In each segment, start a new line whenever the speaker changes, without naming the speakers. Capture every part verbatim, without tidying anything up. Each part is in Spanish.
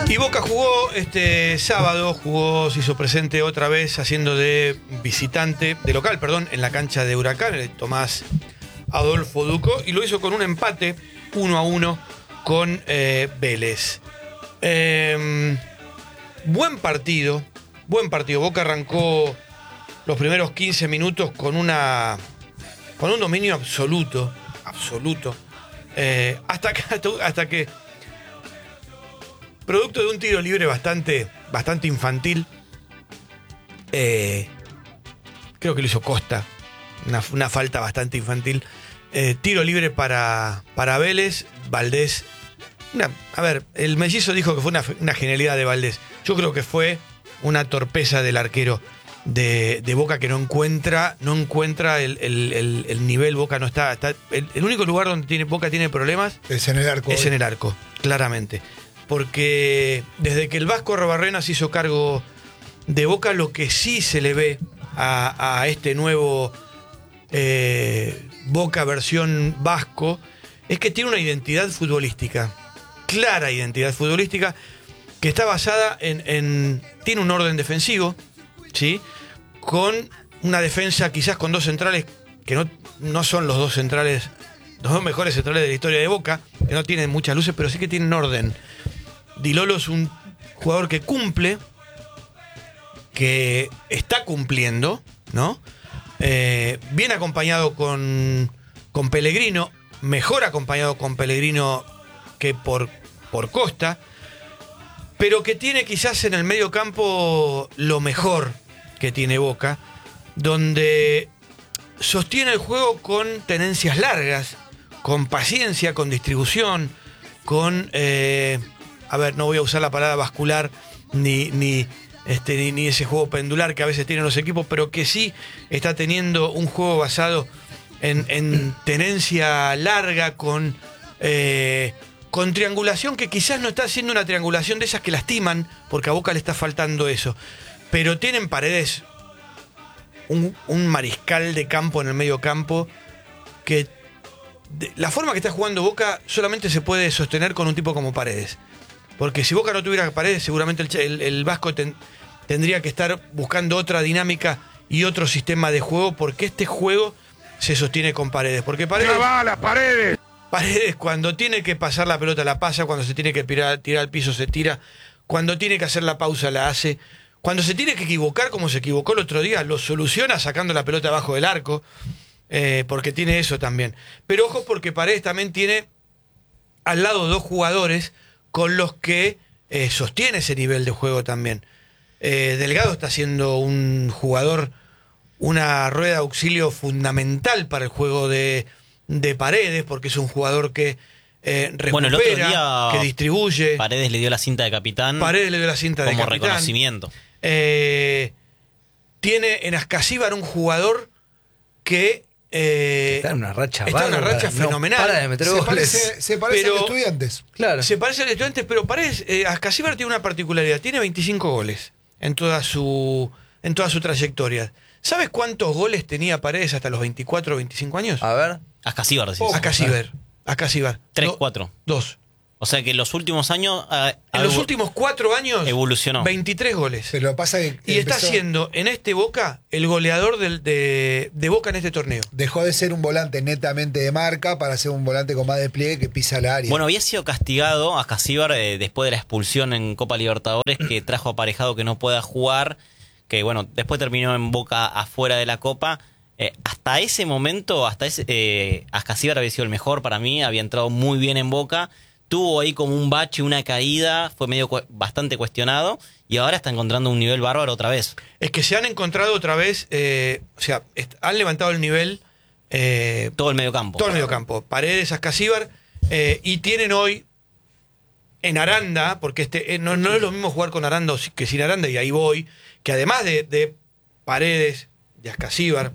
Y Boca jugó este sábado, jugó, se hizo presente otra vez haciendo de visitante, de local, perdón, en la cancha de Huracán, el Tomás Adolfo Ducó, y lo hizo con un empate uno a uno con eh, Vélez. Eh, buen partido, buen partido. Boca arrancó los primeros quince minutos con una con un dominio absoluto, absoluto, eh, hasta que, hasta que producto de un tiro libre bastante, bastante infantil, eh, creo que lo hizo Costa, una, una falta bastante infantil, eh, tiro libre para, para Vélez, Valdés, una, a ver, el mellizo dijo que fue una, una genialidad de Valdés, yo creo que fue una torpeza del arquero de, de Boca que no encuentra, no encuentra el, el, el, el nivel. Boca no está, está el, el único lugar donde tiene, Boca tiene problemas
es en el arco.
Es en el arco, claramente. Porque desde que el Vasco Arruabarrena se hizo cargo de Boca, lo que sí se le ve a, a este nuevo eh, Boca versión Vasco es que tiene una identidad futbolística, clara identidad futbolística, que está basada en, en tiene un orden defensivo, ¿sí? Con una defensa quizás con dos centrales que no, no son los dos centrales, los dos mejores centrales de la historia de Boca, que no tienen muchas luces, pero sí que tienen orden. Di Lolo es un jugador que cumple, que está cumpliendo, ¿no? Eh, bien acompañado con, con Pellegrino, mejor acompañado con Pellegrino que por, por Costa, pero que tiene quizás en el medio campo lo mejor que tiene Boca, donde sostiene el juego con tenencias largas, con paciencia, con distribución, con... Eh, a ver, no voy a usar la palabra vascular ni, ni, este, ni, ni ese juego pendular que a veces tienen los equipos, pero que sí está teniendo un juego basado en, en tenencia larga, con, eh, con triangulación, que quizás no está haciendo una triangulación de esas que lastiman, porque a Boca le está faltando eso. Pero tienen Paredes, un, un mariscal de campo en el medio campo, que de, la forma que está jugando Boca solamente se puede sostener con un tipo como Paredes. Porque si Boca no tuviera Paredes, seguramente el, el, el Vasco ten, tendría que estar buscando otra dinámica y otro sistema de juego, porque este juego se sostiene con Paredes. Porque Paredes...
¡No va, las paredes!
Paredes, cuando tiene que pasar la pelota, la pasa. Cuando se tiene que tirar, tirar al piso, se tira. Cuando tiene que hacer la pausa, la hace. Cuando se tiene que equivocar, como se equivocó el otro día, lo soluciona sacando la pelota abajo del arco. Eh, porque tiene eso también. Pero ojo, porque Paredes también tiene al lado dos jugadores con los que eh, sostiene ese nivel de juego también. Eh, Delgado está siendo un jugador, una rueda de auxilio fundamental para el juego de, de Paredes, porque es un jugador que eh, recupera,
bueno, el otro día
que distribuye.
Paredes le dio la cinta de capitán.
Paredes le dio la cinta de
como
capitán.
reconocimiento.
Eh, tiene en Ascasíbar un jugador que... Eh,
está en una racha
está en una racha
no
fenomenal.
Para de meter
se,
goles.
parece, se parece
Pero-
a los Estudiantes.
Claro.
Se parece al Estudiantes, pero Paredes, eh, Ascasíbar tiene una particularidad, tiene veinticinco goles en toda su en toda su trayectoria. ¿Sabes cuántos goles tenía Paredes hasta los veinticuatro o veinticinco años?
A ver.
Ascasíbar, decís.
Oh.
Ascasíbar, Ascasíbar.
Tres,
Do-
cuatro.
Dos.
O sea que en los últimos años... ah,
En los
evo-
últimos cuatro años
evolucionó.
veintitrés goles.
Pero lo que pasa es que
Y está
empezó-
siendo en este Boca el goleador del, de, de Boca en este torneo.
dejó de ser un volante netamente de marca para ser un volante con más despliegue que pisa la área.
Bueno, había sido castigado Ascasíbar eh, después de la expulsión en Copa Libertadores, que trajo aparejado que no pueda jugar, que bueno, después terminó en Boca afuera de la Copa. Eh, hasta ese momento, hasta ese eh, Ascasíbar había sido el mejor para mí, había entrado muy bien en Boca, tuvo ahí como un bache, una caída, fue medio cu- bastante cuestionado, y ahora está encontrando un nivel bárbaro otra vez.
Es que se han encontrado otra vez, eh, o sea, est- han levantado el nivel eh,
Todo el medio campo.
todo el medio campo. Paredes, Ascasíbar, eh, y tienen hoy en Aranda, porque este eh, no, no es lo mismo jugar con Aranda o si- que sin Aranda, y ahí voy, que además de, de Paredes, de Ascasíbar,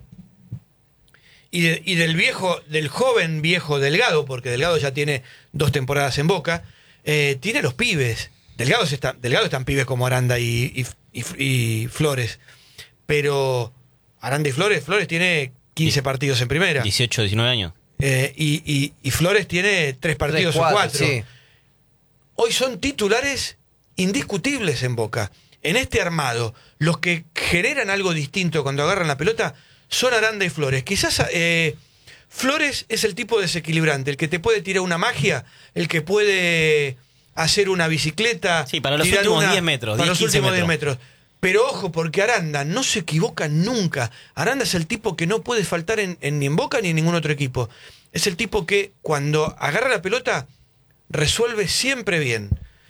y, de- y del viejo, del joven viejo Delgado, porque Delgado ya tiene dos temporadas en Boca, eh, tiene los pibes. Delgado está, Delgado están pibes como Aranda y, y, y- y Flores. Pero Aranda y Flores, Flores tiene quince partidos en primera.
dieciocho, diecinueve años.
Eh, y, y- y Flores tiene tres partidos
Tres,
o
cuatro,
cuatro.
sí.
Hoy son titulares indiscutibles en Boca. En este armado, los que generan algo distinto cuando agarran la pelota son Aranda y Flores. Quizás eh, Flores es el tipo desequilibrante, el que te puede tirar una magia, el que puede hacer una bicicleta.
Sí, para los
tirar
últimos
una-
diez metros.
Para
diez,
los
quince
últimos diez
metros.
metros. Pero ojo, porque Aranda no se equivoca nunca. Aranda es el tipo que no puede faltar en, en- ni en Boca ni en ningún otro equipo. Es el tipo que cuando agarra la pelota resuelve siempre bien.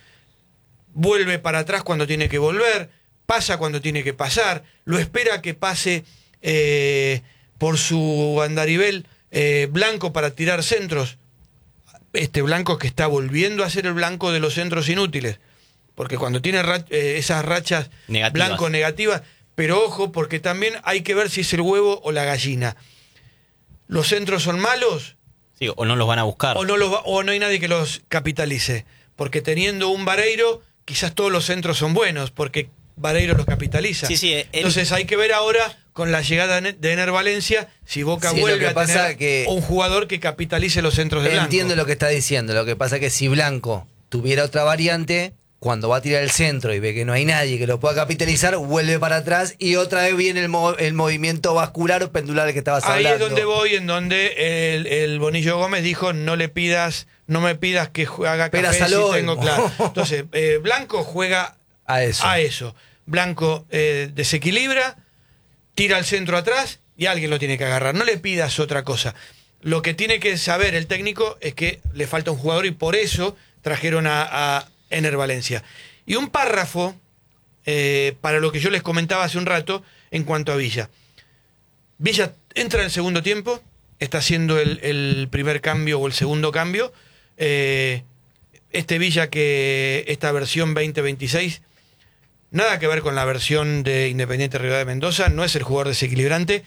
Vuelve para atrás cuando tiene que volver, pasa cuando tiene que pasar, lo espera que pase eh, por su andarivel eh, Blanco para tirar centros. Este Blanco que está volviendo a ser el Blanco de los centros inútiles. Porque cuando tiene ra- eh, esas rachas
Negativas.
Blanco negativas, pero ojo, porque también hay que ver si es el huevo o la gallina. Los centros son malos
Sí, o no los van a buscar.
o no, los va- o no hay nadie que los capitalice. Porque teniendo un Vareiro, quizás todos los centros son buenos, porque Vareiro los capitaliza.
Sí, sí, él-
Entonces hay que ver ahora, con la llegada de de Ener Valencia, si Boca
Sí, lo
vuelve
que
a
pasa
tener
que-
un jugador que capitalice los centros de Blanco.
Entiendo lo que está diciendo. Lo que pasa es que si Blanco tuviera otra variante, cuando va a tirar el centro y ve que no hay nadie que lo pueda capitalizar, vuelve para atrás y otra vez viene el, mo- el movimiento vascular o pendular del que estabas
Ahí
hablando.
es donde voy, en donde el, el Bonillo Gómez dijo, no le pidas, no me pidas que jue- haga café
Peras al
si
olmo.
tengo claro. Entonces, eh, Blanco juega
A eso.
a eso. Blanco eh, desequilibra, tira al centro atrás y alguien lo tiene que agarrar. No le pidas otra cosa. Lo que tiene que saber el técnico es que le falta un jugador y por eso trajeron a, a Ener Valencia. Y un párrafo eh, para lo que yo les comentaba hace un rato en cuanto a Villa. Villa entra en el segundo tiempo, está haciendo el, el primer cambio o el segundo cambio. Eh, este Villa que esta versión veinte veintiséis, nada que ver con la versión de Independiente Rivadavia de Mendoza, no es el jugador desequilibrante,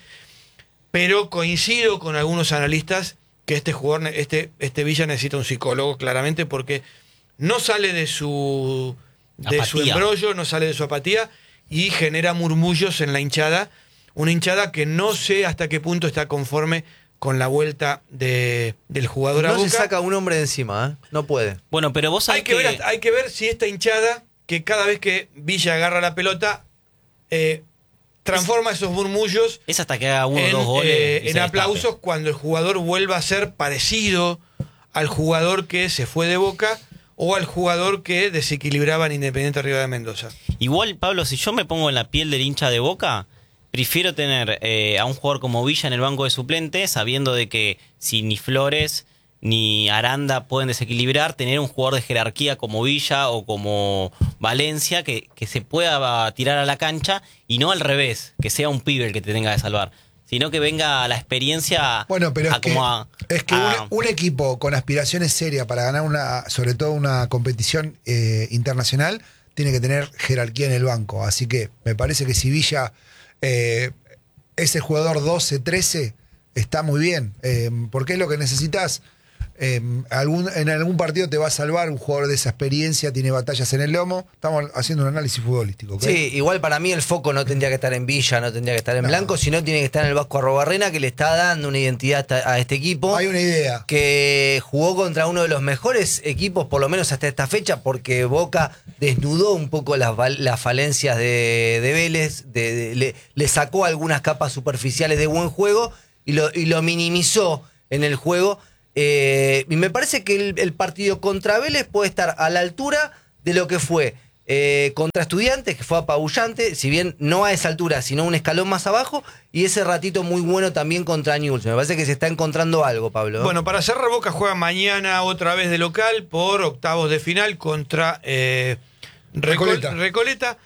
pero coincido con algunos analistas que este jugador, este, este Villa necesita un psicólogo, claramente, porque no sale de su de su
Apatía.
embrollo, no sale de su apatía y genera murmullos en la hinchada, una hinchada que no sé hasta qué punto está conforme con la vuelta de, del jugador a
No se
Boca.
saca un hombre de encima, ¿eh? No puede.
Bueno, pero vos sabés
Hay que, ver, hasta- hay que ver si esta hinchada, que cada vez que Villa agarra la pelota, eh, transforma esos murmullos
es hasta que haga uno o
en,
dos goles.
eh,
y
en
se
aplausos
destape.
cuando el jugador vuelva a ser parecido al jugador que se fue de Boca o al jugador que desequilibraba en Independiente Rivadavia de Mendoza.
Igual, Pablo, si yo me pongo en la piel del hincha de Boca, prefiero tener eh, a un jugador como Villa en el banco de suplentes, sabiendo de que si ni Flores ni Aranda pueden desequilibrar, tener un jugador de jerarquía como Villa o como Valencia que, que se pueda tirar a la cancha y no al revés, que sea un pibe el que te tenga que salvar, sino que venga la experiencia
Bueno, pero
a
es que,
como a-
es que
a-
un, un equipo con aspiraciones serias para ganar una, sobre todo una competición eh, internacional, tiene que tener jerarquía en el banco. Así que me parece que si Villa, eh, ese jugador doce, trece, está muy bien. Eh, porque es lo que necesitas. Eh, algún, en algún partido te va a salvar un jugador de esa experiencia, tiene batallas en el lomo. Estamos haciendo un análisis futbolístico, ¿ok?
Sí, igual para mí el foco no tendría que estar en Villa, no tendría que estar en
No.
Blanco, sino tiene que estar en el Vasco Arrobarrena, que le está dando una identidad a a este equipo.
Hay una idea.
Que jugó contra uno de los mejores equipos, por lo menos hasta esta fecha, porque Boca desnudó un poco las, val- las falencias de, de Vélez, de- de- le, le sacó algunas capas superficiales de buen juego y lo, y lo minimizó en el juego. Eh, y me parece que el, el partido contra Vélez puede estar a la altura de lo que fue eh, contra Estudiantes, que fue apabullante, si bien no a esa altura, sino un escalón más abajo, y ese ratito muy bueno también contra Newell's. Me parece que se está encontrando algo, Pablo.
Bueno, para cerrar, Boca juega mañana otra vez de local por octavos de final contra eh, Recol-
Recoleta.
Recoleta.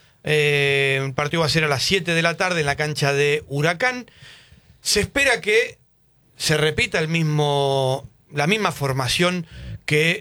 Eh, el partido va a ser a las siete de la tarde en la cancha de Huracán. Se espera que se repita el mismo, la misma formación que